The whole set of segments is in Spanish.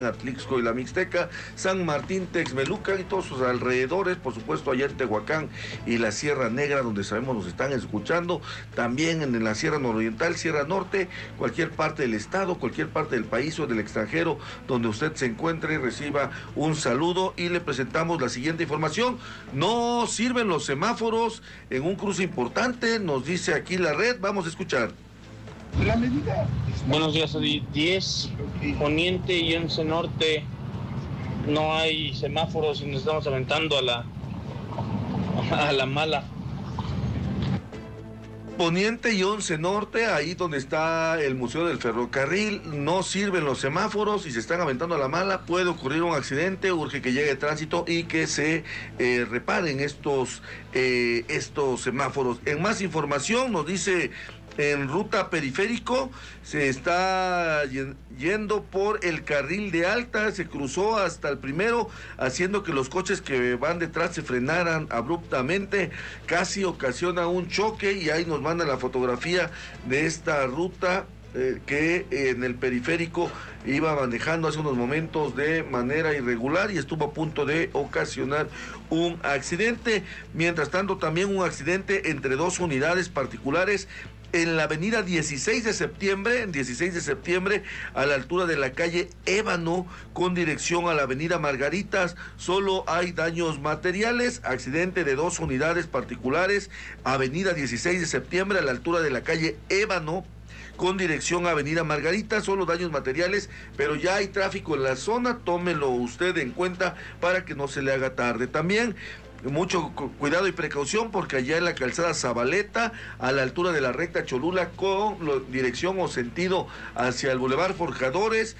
Atlixco y la Mixteca, San Martín, Texmelucan y todos sus alrededores, por supuesto allá en Tehuacán y la Sierra Negra, donde sabemos nos están escuchando, también en la Sierra Nororiental, Sierra Norte, cualquier parte del estado, cualquier parte del país o del extranjero, donde usted se encuentre, reciba un saludo y le presentamos la siguiente información. No sirven los semáforos en un cruce importante, nos dice aquí la red, vamos a escuchar. La medida. Buenos días, 10 Poniente y 11 Norte. No hay semáforos y nos estamos aventando a la mala. Poniente y 11 Norte, ahí donde está el Museo del Ferrocarril, no sirven los semáforos y se están aventando a la mala, puede ocurrir un accidente, urge que llegue el tránsito y que se reparen estos semáforos. En más información nos dice, en ruta periférico se está yendo por el carril de alta, se cruzó hasta el primero, haciendo que los coches que van detrás se frenaran abruptamente, casi ocasiona un choque y ahí nos manda la fotografía de esta ruta que en el periférico iba manejando hace unos momentos de manera irregular y estuvo a punto de ocasionar un accidente. Mientras tanto, también un accidente entre dos unidades particulares en la avenida 16 de septiembre, a la altura de la calle Ébano, con dirección a la avenida Margaritas. Solo hay daños materiales, accidente de dos unidades particulares, avenida 16 de septiembre, a la altura de la calle Ébano, con dirección a avenida Margarita, solo daños materiales, pero ya hay tráfico en la zona, tómelo usted en cuenta para que no se le haga tarde. También mucho cuidado y precaución porque allá en la calzada Zabaleta, a la altura de la recta Cholula, con dirección o sentido hacia el Boulevard Forjadores,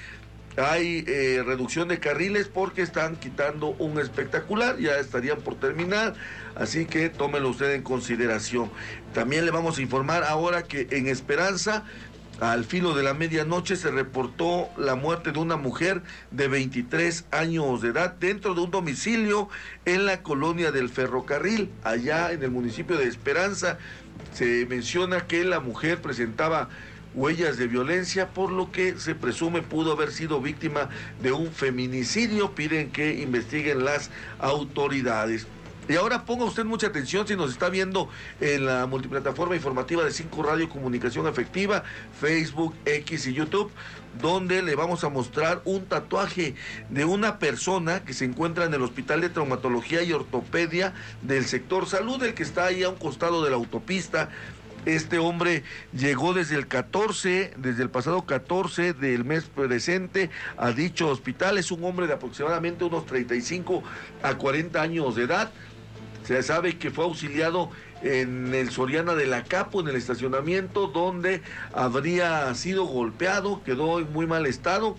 hay reducción de carriles porque están quitando un espectacular, ya estarían por terminar, así que tómelo usted en consideración. También le vamos a informar ahora que en Esperanza, al filo de la medianoche, se reportó la muerte de una mujer de 23 años de edad dentro de un domicilio en la colonia del Ferrocarril, allá en el municipio de Esperanza. Se menciona que la mujer presentaba huellas de violencia, por lo que se presume pudo haber sido víctima de un feminicidio. Piden que investiguen las autoridades. Y ahora ponga usted mucha atención si nos está viendo en la multiplataforma informativa de 5 Radio Comunicación Efectiva, Facebook, X y YouTube, donde le vamos a mostrar un tatuaje de una persona que se encuentra en el Hospital de Traumatología y Ortopedia del sector salud, el que está ahí a un costado de la autopista. Este hombre llegó desde el pasado 14 del mes presente a dicho hospital. Es un hombre de aproximadamente unos 35 a 40 años de edad. Se sabe que fue auxiliado en el Soriana de la Capo, en el estacionamiento, donde habría sido golpeado, quedó en muy mal estado.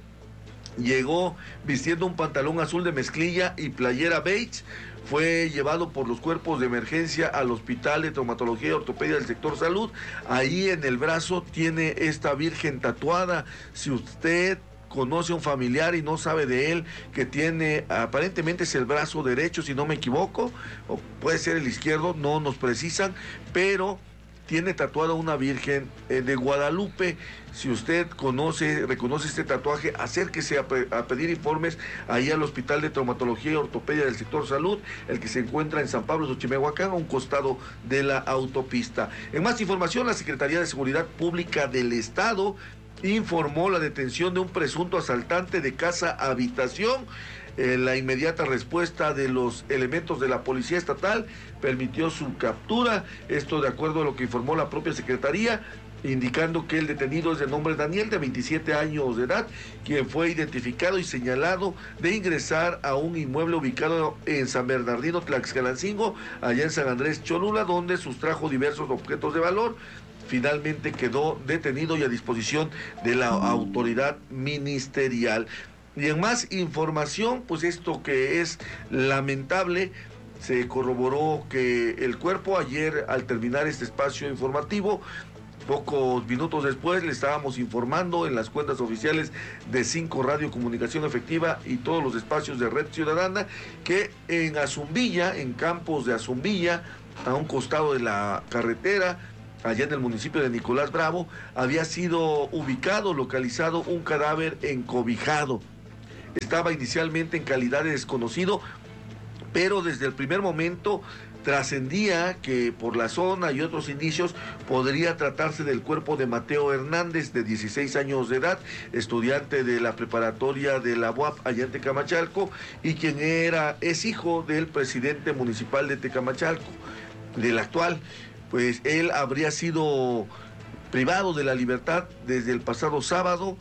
Llegó vistiendo un pantalón azul de mezclilla y playera beige. Fue llevado por los cuerpos de emergencia al Hospital de Traumatología y Ortopedia del sector salud. Ahí en el brazo tiene esta virgen tatuada. Si usted conoce a un familiar y no sabe de él, que tiene, aparentemente es el brazo derecho, si no me equivoco, o puede ser el izquierdo, no nos precisan, pero tiene tatuada una virgen de Guadalupe. Si usted reconoce este tatuaje, acérquese a pedir informes ahí al Hospital de Traumatología y Ortopedia del sector salud, el que se encuentra en San Pablo, Xochimehuacán, a un costado de la autopista. En más información, la Secretaría de Seguridad Pública del Estado informó la detención de un presunto asaltante de casa-habitación. La inmediata respuesta de los elementos de la Policía Estatal permitió su captura. Esto de acuerdo a lo que informó la propia Secretaría, indicando que el detenido es de nombre Daniel, de 27 años de edad, quien fue identificado y señalado de ingresar a un inmueble ubicado en San Bernardino, Tlaxcalancingo, allá en San Andrés Cholula, donde sustrajo diversos objetos de valor. Finalmente quedó detenido y a disposición de la autoridad ministerial. Y en más información, pues esto que es lamentable, se corroboró que el cuerpo ayer, al terminar este espacio informativo, pocos minutos después le estábamos informando en las cuentas oficiales de 5 Radio Comunicación Efectiva y todos los espacios de Red Ciudadana, que en Azumbilla, en Campos de Azumbilla, a un costado de la carretera, allá en el municipio de Nicolás Bravo, había sido localizado un cadáver encobijado. estaba inicialmente en calidad de desconocido, pero desde el primer momento trascendía que por la zona y otros indicios podría tratarse del cuerpo de Mateo Hernández, de 16 años de edad, estudiante de la preparatoria de la UAP allá en Tecamachalco, y quien es hijo del presidente municipal de Tecamachalco, del actual. Pues él habría sido privado de la libertad desde el pasado sábado.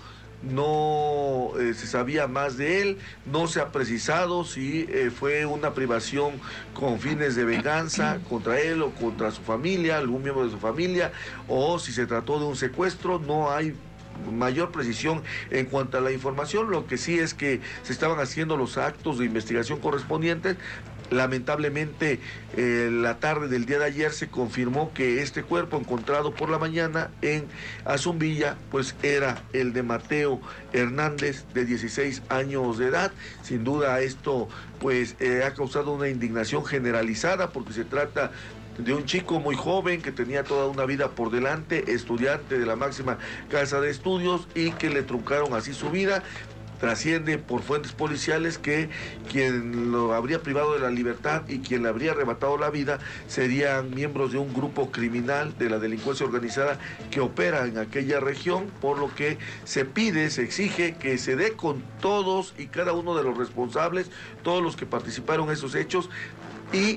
No se sabía más de él, no se ha precisado si fue una privación con fines de venganza contra él o contra su familia, algún miembro de su familia, o si se trató de un secuestro. No hay mayor precisión en cuanto a la información. Lo que sí es que se estaban haciendo los actos de investigación correspondientes. Lamentablemente, la tarde del día de ayer se confirmó que este cuerpo encontrado por la mañana en Azumbilla, pues era el de Mateo Hernández, de 16 años de edad. Sin duda esto pues ha causado una indignación generalizada, porque se trata de un chico muy joven que tenía toda una vida por delante, estudiante de la máxima casa de estudios, y que le truncaron así su vida. Trasciende por fuentes policiales que quien lo habría privado de la libertad y quien le habría arrebatado la vida serían miembros de un grupo criminal de la delincuencia organizada que opera en aquella región, por lo que se exige que se dé con todos y cada uno de los responsables, todos los que participaron en esos hechos, y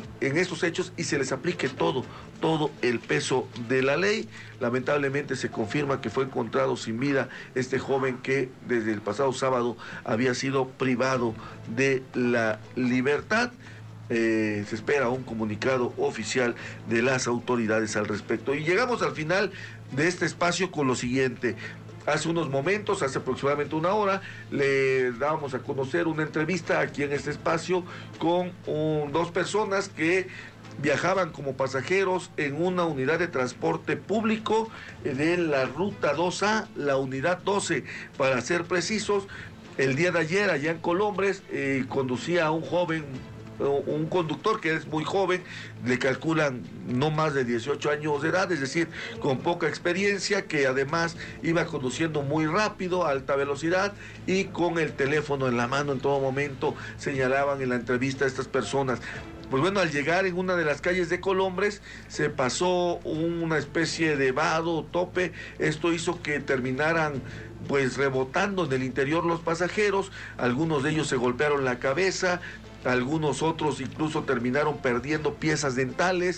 se les aplique todo el peso de la ley. Lamentablemente se confirma que fue encontrado sin vida este joven que desde el pasado sábado había sido privado de la libertad. Se espera un comunicado oficial de las autoridades al respecto. Y llegamos al final de este espacio con lo siguiente. Hace unos momentos, hace aproximadamente una hora, le dábamos a conocer una entrevista aquí en este espacio con dos personas que viajaban como pasajeros en una unidad de transporte público de la ruta 2A, la unidad 12, para ser precisos. El día de ayer, allá en Colombres, conducía a un joven, un conductor que es muy joven, le calculan no más de 18 años de edad, es decir, con poca experiencia, que además iba conduciendo muy rápido, a alta velocidad, y con el teléfono en la mano en todo momento, señalaban en la entrevista a estas personas. Pues bueno, al llegar en una de las calles de Colombres, se pasó una especie de vado o tope. Esto hizo que terminaran pues rebotando en el interior los pasajeros. Algunos de ellos se golpearon la cabeza, algunos otros incluso terminaron perdiendo piezas dentales.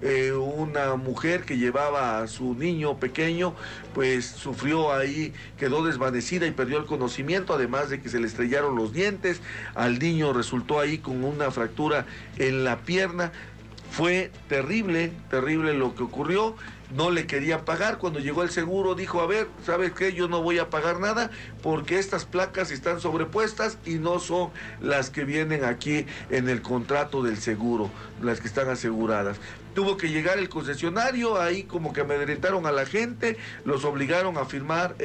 Una mujer que llevaba a su niño pequeño pues sufrió ahí, quedó desvanecida y perdió el conocimiento, además de que se le estrellaron los dientes. Al niño resultó ahí con una fractura en la pierna. Fue terrible lo que ocurrió. No le quería pagar. Cuando llegó el seguro dijo: a ver, ¿sabes qué? Yo no voy a pagar nada porque estas placas están sobrepuestas y no son las que vienen aquí en el contrato del seguro, las que están aseguradas. Tuvo que llegar el concesionario, ahí como que amedrentaron a la gente, los obligaron a firmar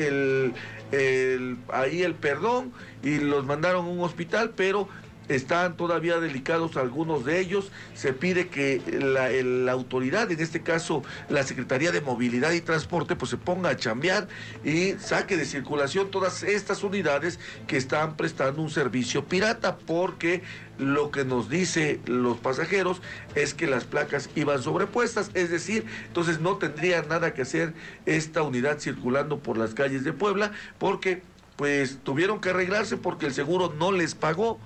ahí el perdón y los mandaron a un hospital, pero están todavía delicados algunos de ellos. Se pide que la autoridad, en este caso la Secretaría de Movilidad y Transporte, pues se ponga a chambear y saque de circulación todas estas unidades que están prestando un servicio pirata, porque lo que nos dice los pasajeros es que las placas iban sobrepuestas, es decir, entonces no tendría nada que hacer esta unidad circulando por las calles de Puebla, porque pues tuvieron que arreglarse porque el seguro no les pagó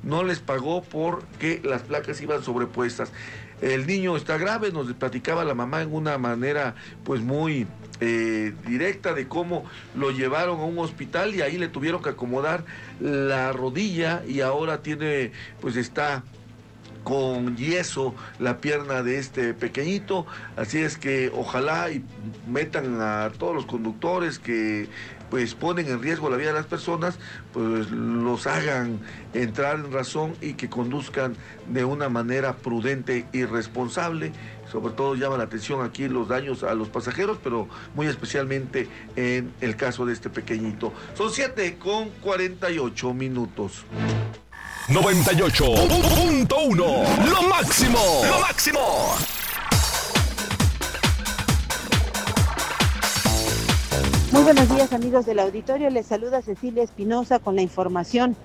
porque las placas iban sobrepuestas. El niño está grave, nos platicaba la mamá en una manera pues muy directa de cómo lo llevaron a un hospital y ahí le tuvieron que acomodar la rodilla y ahora está con yeso la pierna de este pequeñito. Así es que ojalá y metan a todos los conductores que pues ponen en riesgo la vida de las personas, pues los hagan entrar en razón y que conduzcan de una manera prudente y responsable. Sobre todo llama la atención aquí los daños a los pasajeros, pero muy especialmente en el caso de este pequeñito. Son 7:48. 98.1, lo máximo. Muy buenos días, amigos del auditorio. Les saluda Cecilia Espinosa con la información.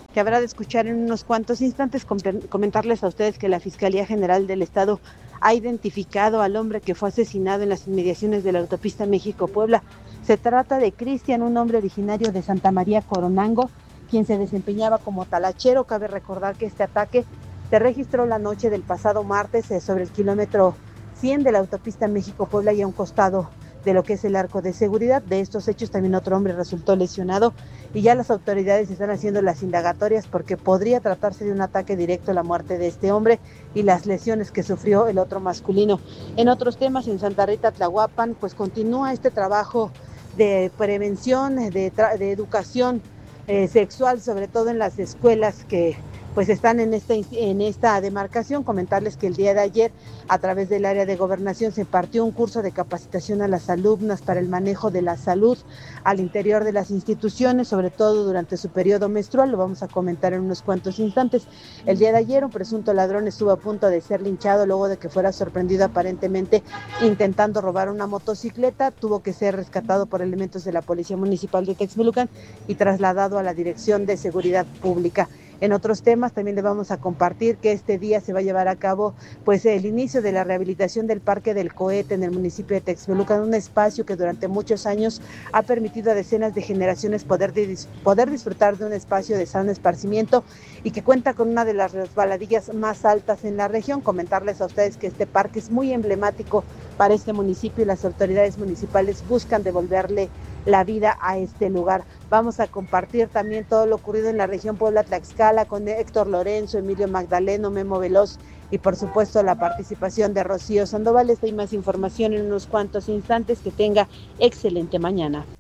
que habrá de escuchar en unos cuantos instantes. Comentarles a ustedes que la Fiscalía General del Estado ha identificado al hombre que fue asesinado en las inmediaciones de la autopista México-Puebla. Se trata de Cristian, un hombre originario de Santa María Coronango, quien se desempeñaba como talachero. Cabe recordar que este ataque se registró la noche del pasado martes sobre el kilómetro 100 de la autopista México-Puebla y a un costado de lo que es el arco de seguridad. De estos hechos también otro hombre resultó lesionado y ya las autoridades están haciendo las indagatorias porque podría tratarse de un ataque directo a la muerte de este hombre y las lesiones que sufrió el otro masculino. En otros temas, en Santa Rita, Tlahuapan, pues continúa este trabajo de prevención, de educación sexual, sobre todo en las escuelas que pues están en esta demarcación. Comentarles que el día de ayer, a través del área de gobernación, se impartió un curso de capacitación a las alumnas para el manejo de la salud al interior de las instituciones, sobre todo durante su periodo menstrual. Lo vamos a comentar en unos cuantos instantes. El día de ayer, un presunto ladrón estuvo a punto de ser linchado luego de que fuera sorprendido aparentemente intentando robar una motocicleta. Tuvo que ser rescatado por elementos de la Policía Municipal de Texmelucan y trasladado a la Dirección de Seguridad Pública. En otros temas también le vamos a compartir que este día se va a llevar a cabo pues el inicio de la rehabilitación del Parque del Cohete en el municipio de Texmelucan, un espacio que durante muchos años ha permitido a decenas de generaciones poder disfrutar de un espacio de sano esparcimiento y que cuenta con una de las resbaladillas más altas en la región. Comentarles a ustedes que este parque es muy emblemático para este municipio y las autoridades municipales buscan devolverle la vida a este lugar. Vamos a compartir también todo lo ocurrido en la región Puebla-Tlaxcala con Héctor Lorenzo, Emilio Magdaleno, Memo Veloz y por supuesto la participación de Rocío Sandoval. Esta y más información en unos cuantos instantes. Que tenga excelente mañana.